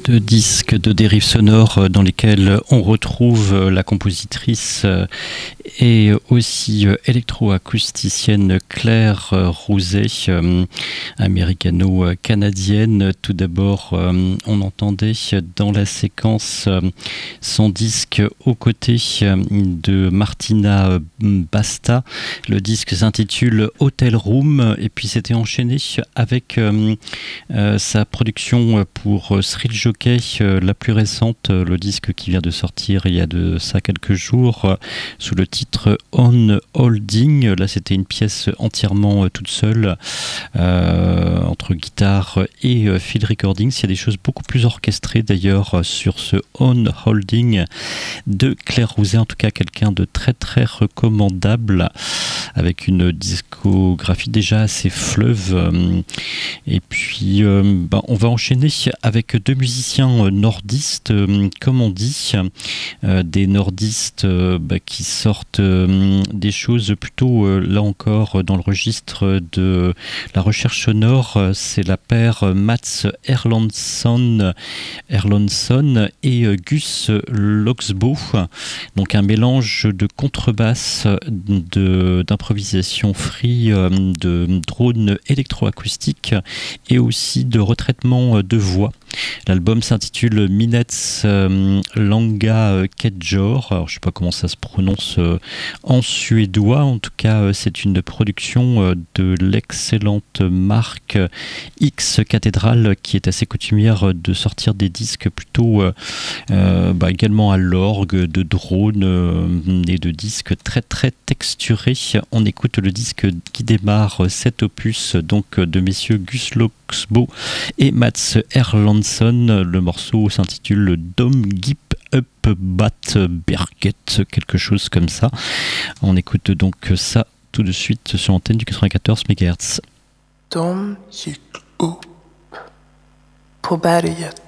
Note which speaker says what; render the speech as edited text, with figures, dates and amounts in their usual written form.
Speaker 1: de disques de dérives sonores dans lesquels on retrouve la compositrice et aussi électroacousticienne Claire Rouzet, américano-canadienne. Tout d'abord, on entendait dans la séquence son disque aux côtés de Martina Basta. Le disque s'intitule Hotel Room et puis c'était enchaîné avec sa production pour Thrill Jockey, la plus récente, le disque qui vient de sortir il y a de ça quelques jours, sous le titre On Holding. Là, c'était une pièce entièrement toute seule, entre guitare et field recordings. Il y a des choses beaucoup plus orchestrées d'ailleurs sur ce On Holding de Claire Rouzet, en tout cas quelqu'un de très très recommandable, avec une discographie déjà assez fleuve. Et puis on va enchaîner avec deux musiciens nordistes, comme on dit, des nordistes qui sortent des choses plutôt, là encore, dans le registre de la recherche sonore. C'est la paire Mats Erlandsson et Gus Loxbo. Donc un mélange de contrebasse, d'improvisation free, de drone électroacoustique et aussi de retraitement de voix. L'album s'intitule Minets Langa Kedjor. Alors, je ne sais pas comment ça se prononce en suédois. En tout cas, c'est une production de l'excellente marque X Cathédrale, qui est assez coutumière de sortir des disques plutôt également à l'orgue, de drone et de disques très très texturés. On écoute le disque qui démarre cet opus donc de messieurs Gus Loxbo et Mats Erlandsson. Le morceau s'intitule Dom Gip Up Bat Berget, quelque chose comme ça. On écoute donc ça tout de suite sur l'antenne du 94 MHz.
Speaker 2: De gick upp på berget